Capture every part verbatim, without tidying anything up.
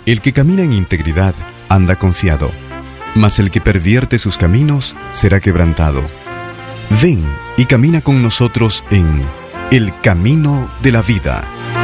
El que camina en integridad anda confiado, mas el que pervierte sus caminos será quebrantado. Ven y camina con nosotros en El Camino de la Vida.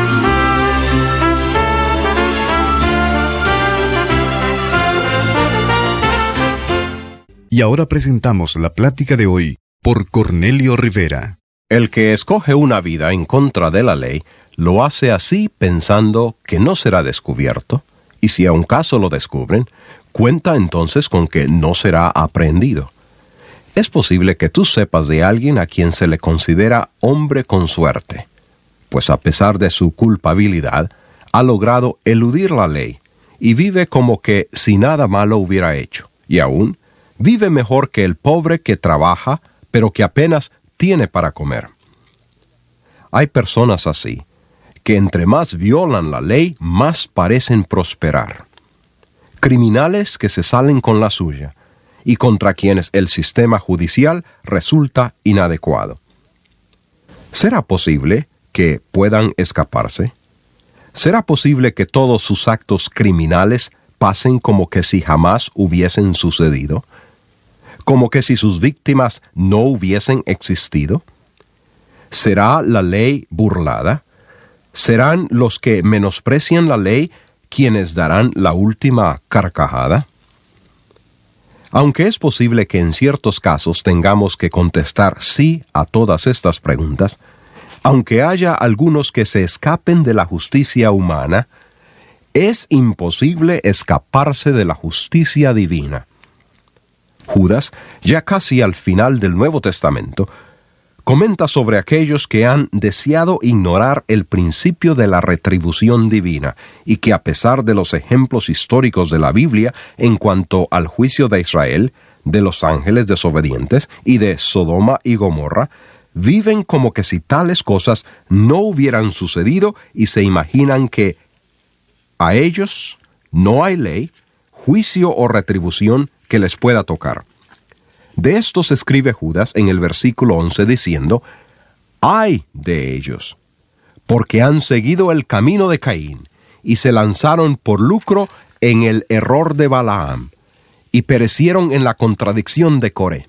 Y ahora presentamos la plática de hoy por Cornelio Rivera. El que escoge una vida en contra de la ley, lo hace así pensando que no será descubierto, y si a un caso lo descubren, cuenta entonces con que no será aprehendido. Es posible que tú sepas de alguien a quien se le considera hombre con suerte, pues a pesar de su culpabilidad, ha logrado eludir la ley, y vive como que si nada malo hubiera hecho, y aún vive mejor que el pobre que trabaja, pero que apenas tiene para comer. Hay personas así, que entre más violan la ley, más parecen prosperar. Criminales que se salen con la suya, y contra quienes el sistema judicial resulta inadecuado. ¿Será posible que puedan escaparse? ¿Será posible que todos sus actos criminales pasen como que si jamás hubiesen sucedido? ¿Como que si sus víctimas no hubiesen existido? ¿Será la ley burlada? ¿Serán los que menosprecian la ley quienes darán la última carcajada? Aunque es posible que en ciertos casos tengamos que contestar sí a todas estas preguntas, aunque haya algunos que se escapen de la justicia humana, es imposible escaparse de la justicia divina. Judas, ya casi al final del Nuevo Testamento, comenta sobre aquellos que han deseado ignorar el principio de la retribución divina y que a pesar de los ejemplos históricos de la Biblia en cuanto al juicio de Israel, de los ángeles desobedientes y de Sodoma y Gomorra, viven como que si tales cosas no hubieran sucedido y se imaginan que a ellos no hay ley, juicio o retribución que les pueda tocar. De esto se escribe Judas en el versículo once diciendo: «Ay de ellos, porque han seguido el camino de Caín, y se lanzaron por lucro en el error de Balaam, y perecieron en la contradicción de Coré».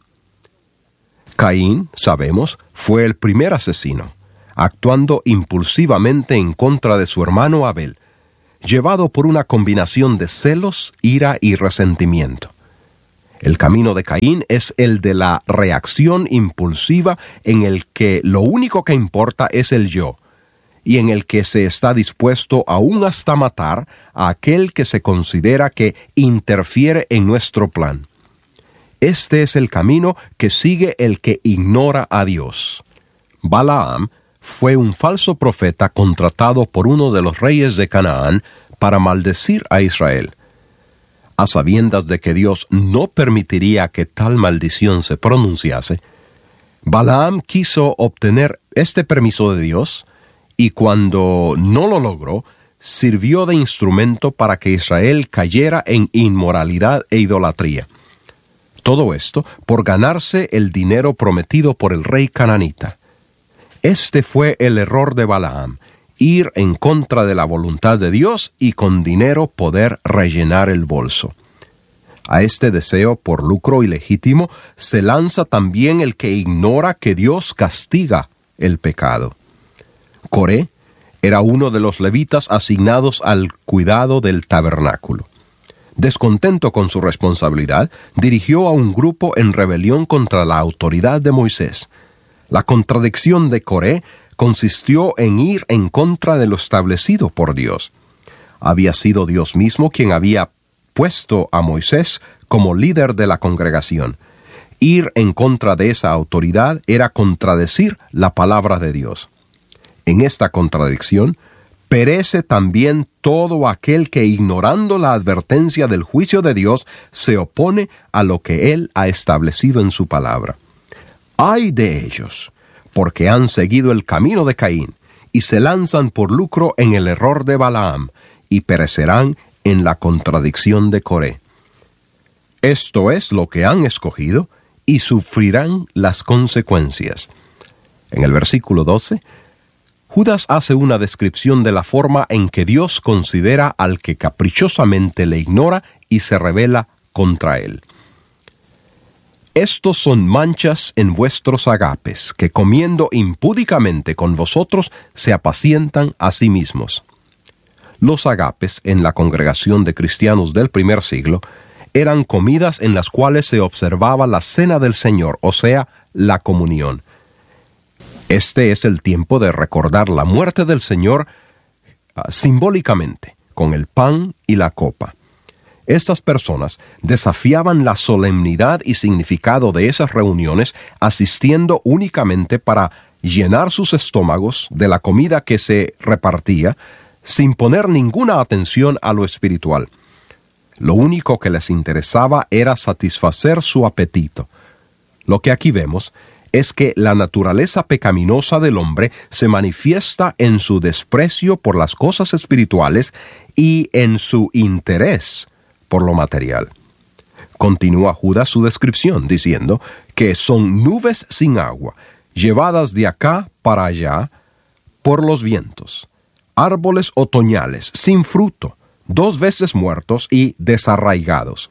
Caín, sabemos, fue el primer asesino, actuando impulsivamente en contra de su hermano Abel, llevado por una combinación de celos, ira y resentimiento. El camino de Caín es el de la reacción impulsiva en el que lo único que importa es el yo, y en el que se está dispuesto aún hasta matar a aquel que se considera que interfiere en nuestro plan. Este es el camino que sigue el que ignora a Dios. Balaam fue un falso profeta contratado por uno de los reyes de Canaán para maldecir a Israel. A sabiendas de que Dios no permitiría que tal maldición se pronunciase, Balaam quiso obtener este permiso de Dios, y cuando no lo logró, sirvió de instrumento para que Israel cayera en inmoralidad e idolatría. Todo esto por ganarse el dinero prometido por el rey cananita. Este fue el error de Balaam: ir en contra de la voluntad de Dios y con dinero poder rellenar el bolso. A este deseo por lucro ilegítimo se lanza también el que ignora que Dios castiga el pecado. Coré era uno de los levitas asignados al cuidado del tabernáculo. Descontento con su responsabilidad, dirigió a un grupo en rebelión contra la autoridad de Moisés. La contradicción de Coré consistió en ir en contra de lo establecido por Dios. Había sido Dios mismo quien había puesto a Moisés como líder de la congregación. Ir en contra de esa autoridad era contradecir la palabra de Dios. En esta contradicción, perece también todo aquel que, ignorando la advertencia del juicio de Dios, se opone a lo que Él ha establecido en su palabra. ¡Ay de ellos! Porque han seguido el camino de Caín, y se lanzan por lucro en el error de Balaam, y perecerán en la contradicción de Coré. Esto es lo que han escogido, y sufrirán las consecuencias. En el versículo doce, Judas hace una descripción de la forma en que Dios considera al que caprichosamente le ignora y se rebela contra él. Estos son manchas en vuestros agapes, que comiendo impúdicamente con vosotros se apacientan a sí mismos. Los agapes, en la congregación de cristianos del primer siglo, eran comidas en las cuales se observaba la cena del Señor, o sea, la comunión. Este es el tiempo de recordar la muerte del Señor uh, simbólicamente, con el pan y la copa. Estas personas desafiaban la solemnidad y significado de esas reuniones, asistiendo únicamente para llenar sus estómagos de la comida que se repartía, sin poner ninguna atención a lo espiritual. Lo único que les interesaba era satisfacer su apetito. Lo que aquí vemos es que la naturaleza pecaminosa del hombre se manifiesta en su desprecio por las cosas espirituales y en su interés por lo material. Continúa Judas su descripción diciendo que son nubes sin agua, llevadas de acá para allá por los vientos, árboles otoñales sin fruto, dos veces muertos y desarraigados.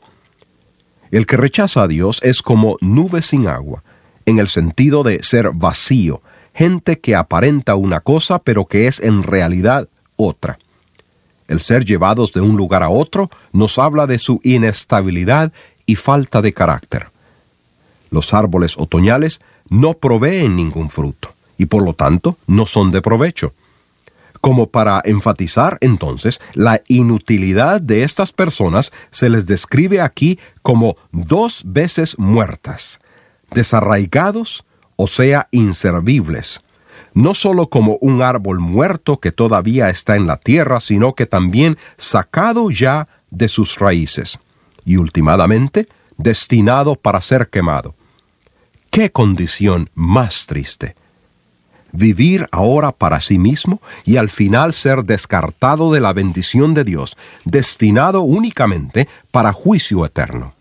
El que rechaza a Dios es como nube sin agua, en el sentido de ser vacío, gente que aparenta una cosa pero que es en realidad otra. El ser llevados de un lugar a otro nos habla de su inestabilidad y falta de carácter. Los árboles otoñales no proveen ningún fruto y por lo tanto no son de provecho. Como para enfatizar entonces la inutilidad de estas personas, se les describe aquí como dos veces muertas, desarraigados, o sea, inservibles. No solo como un árbol muerto que todavía está en la tierra, sino que también sacado ya de sus raíces, y últimamente destinado para ser quemado. ¡Qué condición más triste! Vivir ahora para sí mismo y al final ser descartado de la bendición de Dios, destinado únicamente para juicio eterno.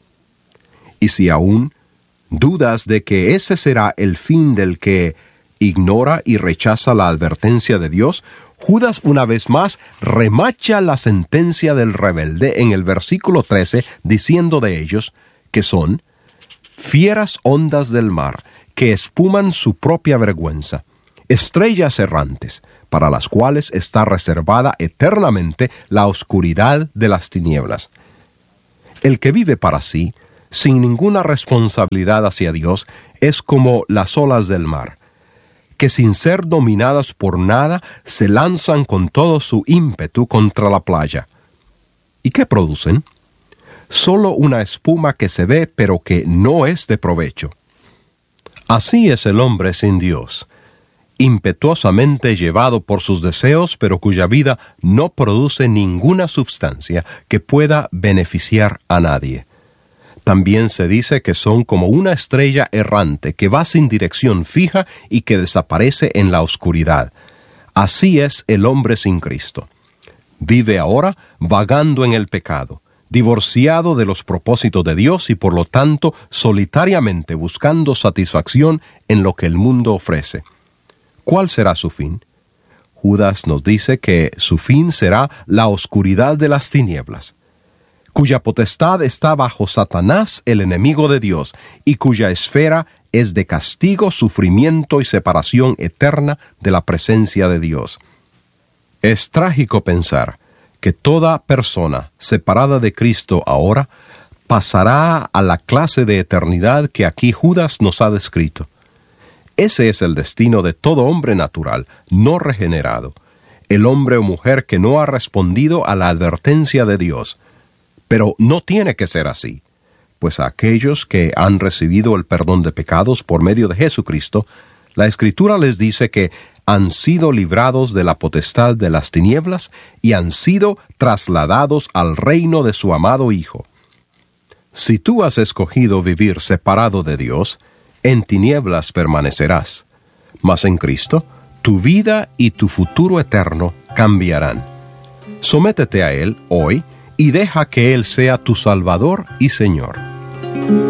Y si aún dudas de que ese será el fin del que ignora y rechaza la advertencia de Dios, Judas una vez más remacha la sentencia del rebelde en el versículo trece, diciendo de ellos que son fieras ondas del mar, que espuman su propia vergüenza, estrellas errantes, para las cuales está reservada eternamente la oscuridad de las tinieblas. El que vive para sí, sin ninguna responsabilidad hacia Dios, es como las olas del mar, que sin ser dominadas por nada, se lanzan con todo su ímpetu contra la playa. ¿Y qué producen? Solo una espuma que se ve, pero que no es de provecho. Así es el hombre sin Dios, impetuosamente llevado por sus deseos, pero cuya vida no produce ninguna substancia que pueda beneficiar a nadie. También se dice que son como una estrella errante que va sin dirección fija y que desaparece en la oscuridad. Así es el hombre sin Cristo. Vive ahora vagando en el pecado, divorciado de los propósitos de Dios y por lo tanto solitariamente buscando satisfacción en lo que el mundo ofrece. ¿Cuál será su fin? Judas nos dice que su fin será la oscuridad de las tinieblas, cuya potestad está bajo Satanás, el enemigo de Dios, y cuya esfera es de castigo, sufrimiento y separación eterna de la presencia de Dios. Es trágico pensar que toda persona separada de Cristo ahora pasará a la clase de eternidad que aquí Judas nos ha descrito. Ese es el destino de todo hombre natural, no regenerado, el hombre o mujer que no ha respondido a la advertencia de Dios. Pero no tiene que ser así, pues a aquellos que han recibido el perdón de pecados por medio de Jesucristo, la Escritura les dice que han sido librados de la potestad de las tinieblas y han sido trasladados al reino de su amado Hijo. Si tú has escogido vivir separado de Dios, en tinieblas permanecerás, mas en Cristo, tu vida y tu futuro eterno cambiarán. Sométete a Él hoy y deja que Él sea tu Salvador y Señor.